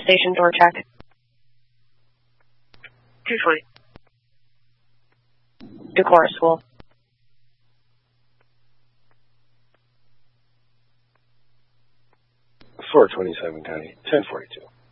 station door check. 220. Decorah School. Four 27 County, 1042.